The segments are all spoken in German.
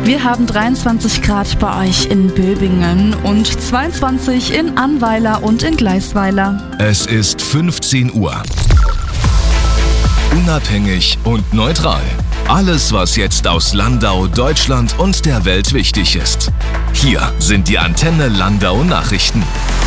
Wir haben 23 Grad bei euch in Böbingen und 22 in Annweiler und in Gleisweiler. Es ist 15 Uhr. Unabhängig und neutral. Alles, was jetzt aus Landau, Deutschland und der Welt wichtig ist. Hier sind die Antenne Landau Nachrichten.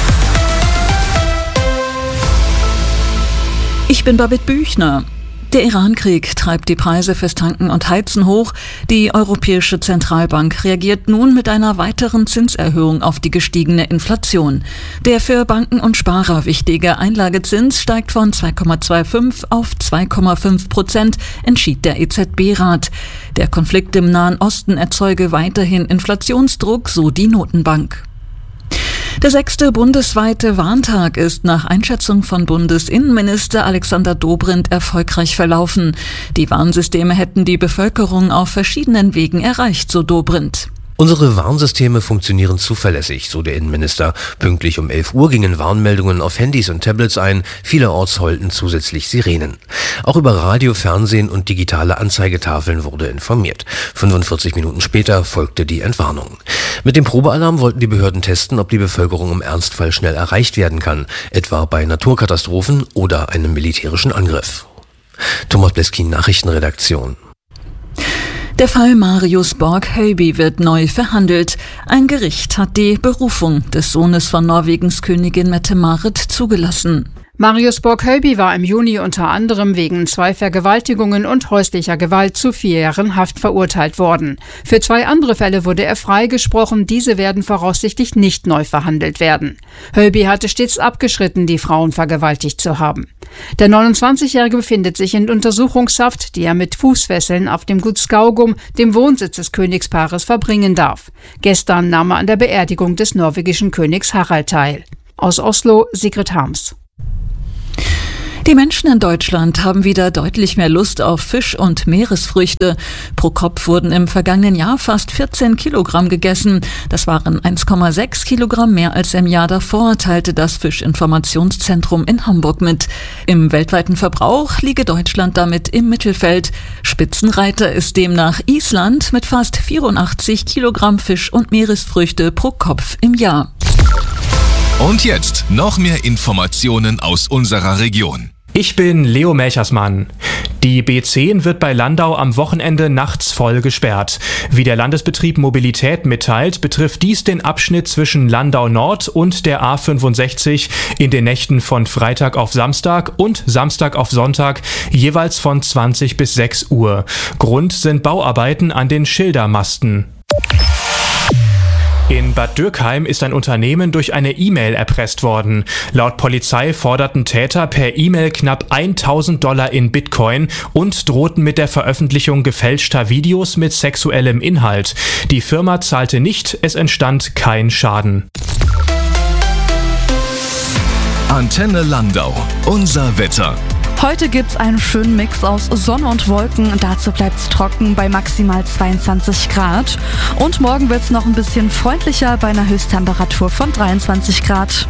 Ich bin Babette Büchner. Der Iran-Krieg treibt die Preise fürs Tanken und Heizen hoch. Die Europäische Zentralbank reagiert nun mit einer weiteren Zinserhöhung auf die gestiegene Inflation. Der für Banken und Sparer wichtige Einlagezins steigt von 2,25 auf 2,5%, entschied der EZB-Rat. Der Konflikt im Nahen Osten erzeuge weiterhin Inflationsdruck, so die Notenbank. Der 6. bundesweite Warntag ist nach Einschätzung von Bundesinnenminister Alexander Dobrindt erfolgreich verlaufen. Die Warnsysteme hätten die Bevölkerung auf verschiedenen Wegen erreicht, so Dobrindt. Unsere Warnsysteme funktionieren zuverlässig, so der Innenminister. Pünktlich um 11 Uhr gingen Warnmeldungen auf Handys und Tablets ein. Vielerorts heulten zusätzlich Sirenen. Auch über Radio, Fernsehen und digitale Anzeigetafeln wurde informiert. 45 Minuten später folgte die Entwarnung. Mit dem Probealarm wollten die Behörden testen, ob die Bevölkerung im Ernstfall schnell erreicht werden kann, etwa bei Naturkatastrophen oder einem militärischen Angriff. Thomas Bleskin, Nachrichtenredaktion. Der Fall Marius Borg-Høiby wird neu verhandelt. Ein Gericht hat die Berufung des Sohnes von Norwegens Königin Mette-Marit zugelassen. Marius Borg-Høiby war im Juni unter anderem wegen 2 Vergewaltigungen und häuslicher Gewalt zu 4 Jahren Haft verurteilt worden. Für 2 andere Fälle wurde er freigesprochen, diese werden voraussichtlich nicht neu verhandelt werden. Høiby hatte stets abgeschritten, die Frauen vergewaltigt zu haben. Der 29-Jährige befindet sich in Untersuchungshaft, die er mit Fußfesseln auf dem Gut Skaugum, dem Wohnsitz des Königspaares, verbringen darf. Gestern nahm er an der Beerdigung des norwegischen Königs Harald teil. Aus Oslo, Sigrid Harms. Die Menschen in Deutschland haben wieder deutlich mehr Lust auf Fisch und Meeresfrüchte. Pro Kopf wurden im vergangenen Jahr fast 14 Kilogramm gegessen. Das waren 1,6 Kilogramm mehr als im Jahr davor, teilte das Fischinformationszentrum in Hamburg mit. Im weltweiten Verbrauch liege Deutschland damit im Mittelfeld. Spitzenreiter ist demnach Island mit fast 84 Kilogramm Fisch und Meeresfrüchte pro Kopf im Jahr. Und jetzt noch mehr Informationen aus unserer Region. Ich bin Leo Melchersmann. Die B10 wird bei Landau am Wochenende nachts voll gesperrt. Wie der Landesbetrieb Mobilität mitteilt, betrifft dies den Abschnitt zwischen Landau Nord und der A65 in den Nächten von Freitag auf Samstag und Samstag auf Sonntag jeweils von 20 bis 6 Uhr. Grund sind Bauarbeiten an den Schildermasten. In Bad Dürkheim ist ein Unternehmen durch eine E-Mail erpresst worden. Laut Polizei forderten Täter per E-Mail knapp $1.000 in Bitcoin und drohten mit der Veröffentlichung gefälschter Videos mit sexuellem Inhalt. Die Firma zahlte nicht, es entstand kein Schaden. Antenne Landau, unser Wetter. Heute gibt's einen schönen Mix aus Sonne und Wolken. Dazu bleibt's trocken bei maximal 22 Grad. Und morgen wird's noch ein bisschen freundlicher bei einer Höchsttemperatur von 23 Grad.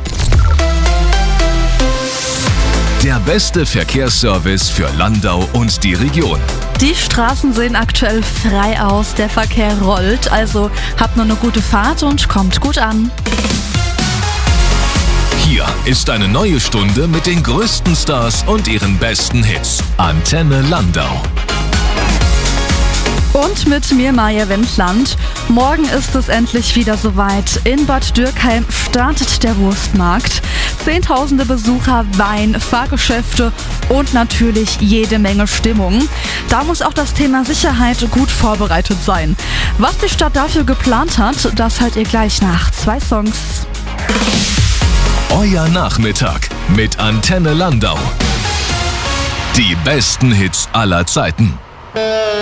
Der beste Verkehrsservice für Landau und die Region. Die Straßen sehen aktuell frei aus, der Verkehr rollt. Also habt noch eine gute Fahrt und kommt gut an. Hier ist eine neue Stunde mit den größten Stars und ihren besten Hits. Antenne Landau. Und mit mir, Maja Wendland. Morgen ist es endlich wieder soweit. In Bad Dürkheim startet der Wurstmarkt. Zehntausende Besucher, Wein, Fahrgeschäfte und natürlich jede Menge Stimmung. Da muss auch das Thema Sicherheit gut vorbereitet sein. Was die Stadt dafür geplant hat, das hört ihr gleich nach 2 Songs. Euer Nachmittag mit Antenne Landau. Die besten Hits aller Zeiten.